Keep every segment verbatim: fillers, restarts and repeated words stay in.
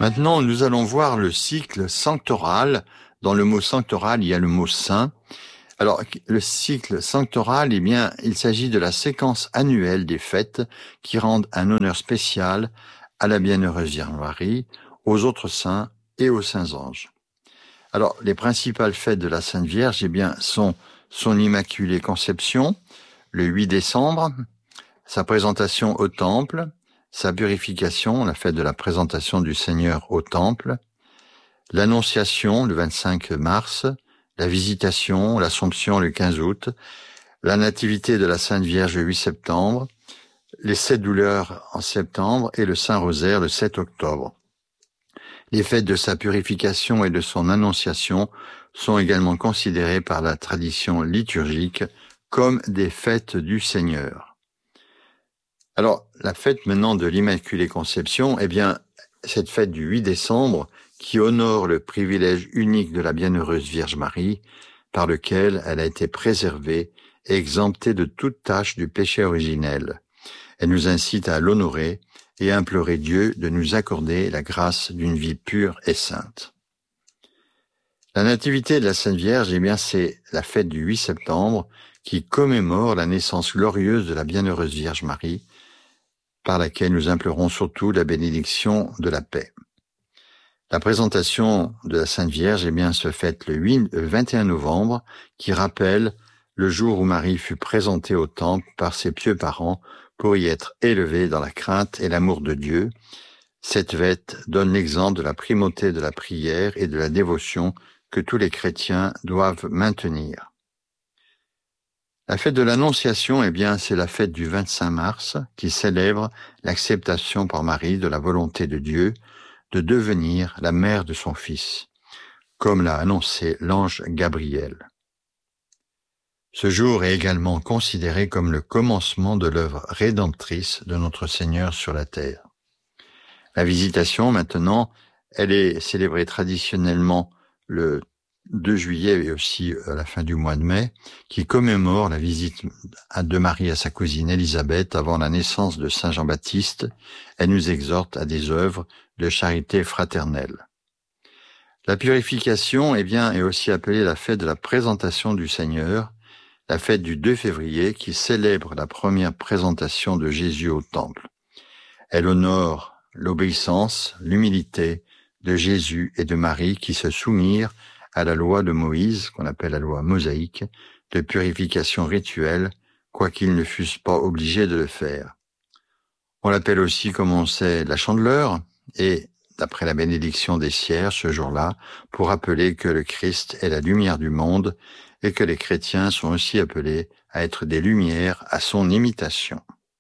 Maintenant, nous allons voir le cycle sanctoral. Dans le mot sanctoral, il y a le mot saint. Alors, le cycle sanctoral, eh bien, il s'agit de la séquence annuelle des fêtes qui rendent un honneur spécial à la Bienheureuse Vierge Marie, aux autres saints et aux saints anges. Alors, les principales fêtes de la Sainte Vierge, eh bien, sont son Immaculée Conception, le huit décembre, sa présentation au Temple, sa purification, la fête de la présentation du Seigneur au Temple, l'Annonciation, le vingt-cinq mars, la Visitation, l'Assomption, le quinze août, la Nativité de la Sainte Vierge, le huit septembre, les sept douleurs en septembre et le Saint-Rosaire, le sept octobre. Les fêtes de sa purification et de son Annonciation sont également considérées par la tradition liturgique comme des fêtes du Seigneur. Alors, la fête maintenant de l'Immaculée Conception, eh bien, cette fête du huit décembre, qui honore le privilège unique de la Bienheureuse Vierge Marie, par lequel elle a été préservée et exemptée de toute tâche du péché originel. Elle nous incite à l'honorer et à implorer Dieu de nous accorder la grâce d'une vie pure et sainte. La Nativité de la Sainte Vierge, eh bien, c'est la fête du huit septembre qui commémore la naissance glorieuse de la Bienheureuse Vierge Marie, par laquelle nous implorons surtout la bénédiction de la paix. La présentation de la Sainte Vierge, eh bien, se fête le, huit, le vingt et un novembre, qui rappelle le jour où Marie fut présentée au Temple par ses pieux parents pour y être élevée dans la crainte et l'amour de Dieu. Cette fête donne l'exemple de la primauté de la prière et de la dévotion que tous les chrétiens doivent maintenir. La fête de l'Annonciation, eh bien, c'est la fête du vingt-cinq mars qui célèbre l'acceptation par Marie de la volonté de Dieu de devenir la mère de son Fils, comme l'a annoncé l'ange Gabriel. Ce jour est également considéré comme le commencement de l'œuvre rédemptrice de notre Seigneur sur la terre. La Visitation, maintenant, elle est célébrée traditionnellement le deux juillet et aussi à la fin du mois de mai, qui commémore la visite de Marie à sa cousine Élisabeth avant la naissance de Saint Jean-Baptiste. Elle nous exhorte à des œuvres de charité fraternelle. La purification, eh bien, est aussi appelée la fête de la présentation du Seigneur, la fête du deux février qui célèbre la première présentation de Jésus au Temple. Elle honore l'obéissance, l'humilité de Jésus et de Marie qui se soumirent à la loi de Moïse, qu'on appelle la loi mosaïque, de purification rituelle, quoiqu'ils ne fussent pas obligés de le faire. On l'appelle aussi, comme on sait, la Chandeleur, et d'après la bénédiction des cierges ce jour-là, pour rappeler que le Christ est la lumière du monde et que les chrétiens sont aussi appelés à être des lumières à son imitation.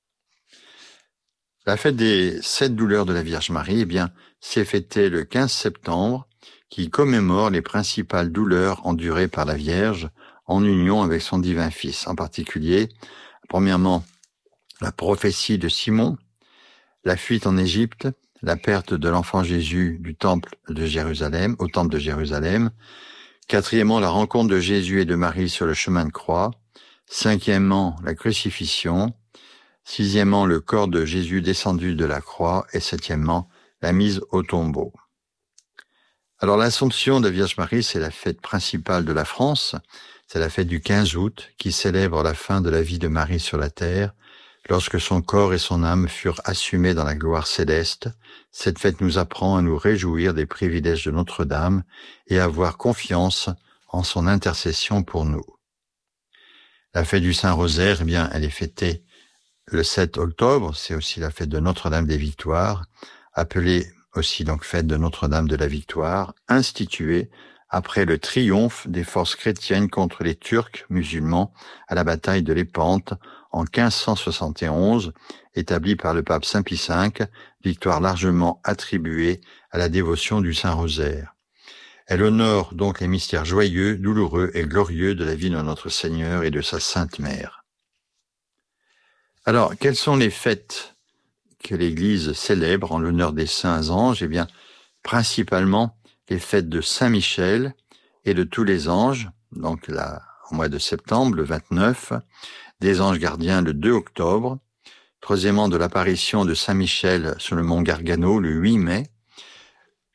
La fête des sept douleurs de la Vierge Marie, eh bien, s'est fêtée le quinze septembre, qui commémore les principales douleurs endurées par la Vierge en union avec son divin Fils. En particulier, premièrement, la prophétie de Simon, la fuite en Égypte, la perte de l'enfant Jésus du temple de Jérusalem, au temple de Jérusalem. Quatrièmement, la rencontre de Jésus et de Marie sur le chemin de croix. Cinquièmement, la crucifixion. Sixièmement, le corps de Jésus descendu de la croix. Et septièmement, la mise au tombeau. Alors, l'Assomption de Vierge Marie, c'est la fête principale de la France. C'est la fête du quinze août qui célèbre la fin de la vie de Marie sur la terre, lorsque son corps et son âme furent assumés dans la gloire céleste. Cette fête nous apprend à nous réjouir des privilèges de Notre-Dame et à avoir confiance en son intercession pour nous. La fête du Saint-Rosaire, eh bien, elle est fêtée le sept octobre. C'est aussi la fête de Notre-Dame des Victoires, appelée aussi donc fête de Notre-Dame de la Victoire, instituée après le triomphe des forces chrétiennes contre les Turcs musulmans à la bataille de Lépante en quinze cent soixante et onze, établie par le pape Saint Pie cinq, victoire largement attribuée à la dévotion du Saint-Rosaire. Elle honore donc les mystères joyeux, douloureux et glorieux de la vie de notre Seigneur et de sa Sainte Mère. Alors, quelles sont les fêtes que l'Église célèbre en l'honneur des saints anges? Eh bien, principalement les fêtes de Saint-Michel et de tous les anges, donc là, au mois de septembre, le vingt-neuf, des anges gardiens le deux octobre, troisièmement de l'apparition de Saint-Michel sur le mont Gargano le huit mai,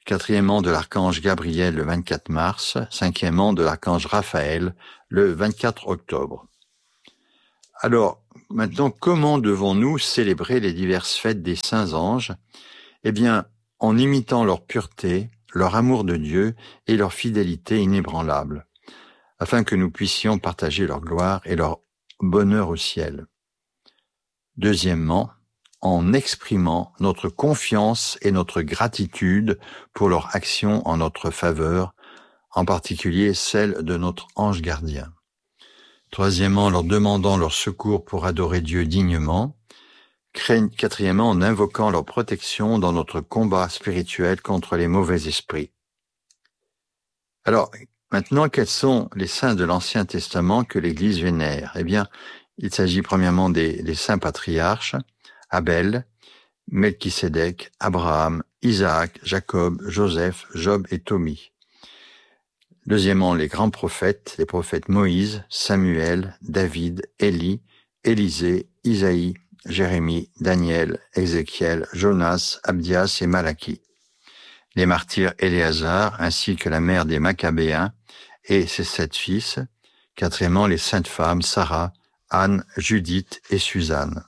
Quatrièmement, de l'archange Gabriel le vingt-quatre mars. Cinquièmement, de l'archange Raphaël le vingt-quatre octobre. Alors, maintenant, comment devons-nous célébrer les diverses fêtes des saints anges? Eh bien, en imitant leur pureté, leur amour de Dieu et leur fidélité inébranlable, afin que nous puissions partager leur gloire et leur bonheur au ciel. Deuxièmement, en exprimant notre confiance et notre gratitude pour leur action en notre faveur, en particulier celle de notre ange gardien. Troisièmement, en leur demandant leur secours pour adorer Dieu dignement. Quatrièmement, en invoquant leur protection dans notre combat spirituel contre les mauvais esprits. Alors, maintenant, quels sont les saints de l'Ancien Testament que l'Église vénère? Eh bien, il s'agit premièrement des, des saints patriarches, Abel, Melchisédek, Abraham, Isaac, Jacob, Joseph, Job et Tobie. Deuxièmement, les grands prophètes, les prophètes Moïse, Samuel, David, Élie, Élisée, Isaïe, Jérémie, Daniel, Ézéchiel, Jonas, Abdias et Malachie. Les martyrs Éléazar, ainsi que la mère des Maccabéens et ses sept fils. Quatrièmement, les saintes femmes Sarah, Anne, Judith et Suzanne.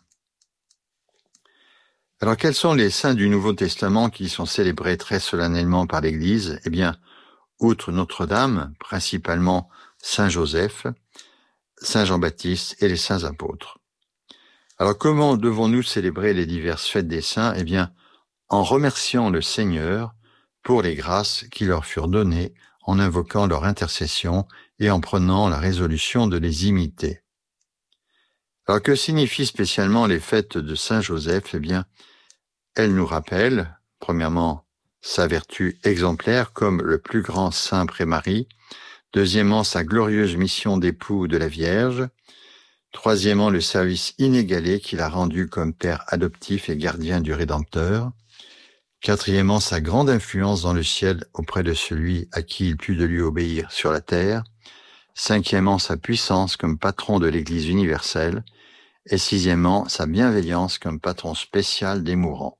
Alors, quels sont les saints du Nouveau Testament qui sont célébrés très solennellement par l'Église? Eh bien, outre Notre-Dame, principalement Saint Joseph, Saint Jean-Baptiste et les saints apôtres. Alors, comment devons-nous célébrer les diverses fêtes des saints? Eh bien, en remerciant le Seigneur pour les grâces qui leur furent données, en invoquant leur intercession et en prenant la résolution de les imiter. Alors, que signifient spécialement les fêtes de Saint Joseph? Eh bien, elles nous rappellent, premièrement, sa vertu exemplaire comme le plus grand saint pré-Marie. Deuxièmement, sa glorieuse mission d'époux de la Vierge. Troisièmement, le service inégalé qu'il a rendu comme père adoptif et gardien du Rédempteur. Quatrièmement, sa grande influence dans le ciel auprès de celui à qui il put de lui obéir sur la terre. Cinquièmement, sa puissance comme patron de l'Église universelle. Et sixièmement, sa bienveillance comme patron spécial des mourants.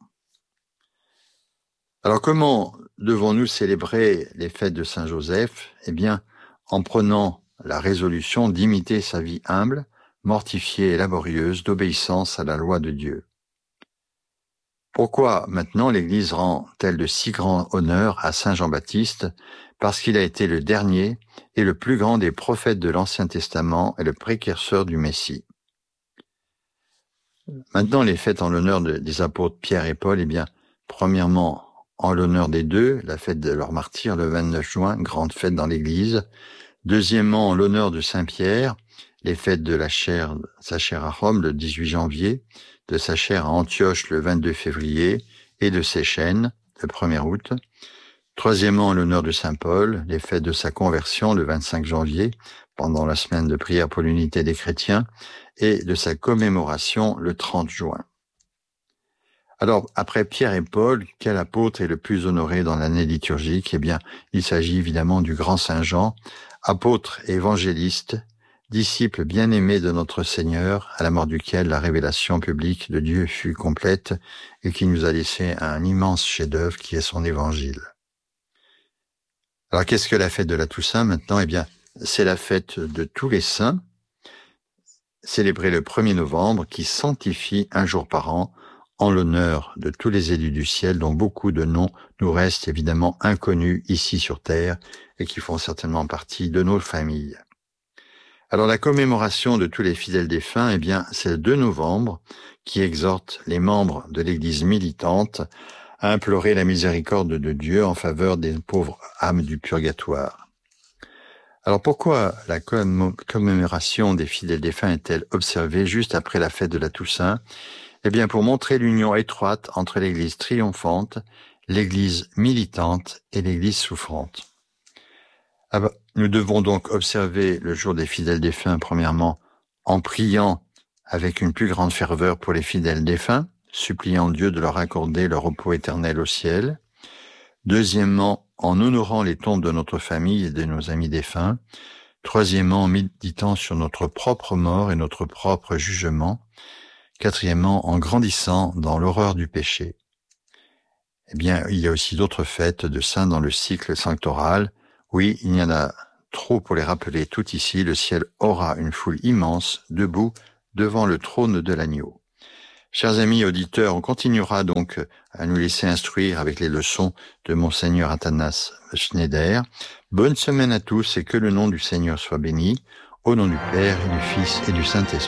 Alors, comment devons-nous célébrer les fêtes de Saint Joseph? Eh bien, en prenant la résolution d'imiter sa vie humble, mortifiée et laborieuse d'obéissance à la loi de Dieu. Pourquoi maintenant l'Église rend-elle de si grand honneur à Saint Jean-Baptiste? Parce qu'il a été le dernier et le plus grand des prophètes de l'Ancien Testament et le précurseur du Messie. Maintenant, les fêtes en l'honneur de, des apôtres Pierre et Paul, eh bien, premièrement, en l'honneur des deux, la fête de leur martyr le vingt-neuf juin, grande fête dans l'Église. Deuxièmement, en l'honneur de Saint Pierre, les fêtes de la chaire, sa chaire à Rome le dix-huit janvier, de sa chaire à Antioche le vingt-deux février et de ses chaînes le premier août. Troisièmement, en l'honneur de Saint Paul, les fêtes de sa conversion le vingt-cinq janvier, pendant la semaine de prière pour l'unité des chrétiens, et de sa commémoration le trente juin. Alors, après Pierre et Paul, quel apôtre est le plus honoré dans l'année liturgique? Eh bien, il s'agit évidemment du grand Saint Jean, apôtre et évangéliste, disciple bien-aimé de notre Seigneur, à la mort duquel la révélation publique de Dieu fut complète et qui nous a laissé un immense chef-d'œuvre qui est son évangile. Alors, qu'est-ce que la fête de la Toussaint maintenant? Eh bien, c'est la fête de tous les saints, célébrée le premier novembre, qui sanctifie un jour par an en l'honneur de tous les élus du ciel, dont beaucoup de noms nous restent évidemment inconnus ici sur terre et qui font certainement partie de nos familles. Alors, la commémoration de tous les fidèles défunts, eh bien, c'est le deux novembre, qui exhorte les membres de l'Église militante à implorer la miséricorde de Dieu en faveur des pauvres âmes du purgatoire. Alors, pourquoi la commémoration des fidèles défunts est-elle observée juste après la fête de la Toussaint? Eh bien, pour montrer l'union étroite entre l'Église triomphante, l'Église militante et l'Église souffrante. Nous devons donc observer le jour des fidèles défunts, premièrement, en priant avec une plus grande ferveur pour les fidèles défunts, suppliant Dieu de leur accorder leur repos éternel au ciel. Deuxièmement, en honorant les tombes de notre famille et de nos amis défunts. Troisièmement, en méditant sur notre propre mort et notre propre jugement. Quatrièmement, en grandissant dans l'horreur du péché. Eh bien, il y a aussi d'autres fêtes de saints dans le cycle sanctoral. Oui, il y en a trop pour les rappeler tout ici. Le ciel aura une foule immense, debout, devant le trône de l'agneau. Chers amis auditeurs, on continuera donc à nous laisser instruire avec les leçons de Monseigneur Athanas Schneider. Bonne semaine à tous et que le nom du Seigneur soit béni. Au nom du Père et du Fils et du Saint-Esprit.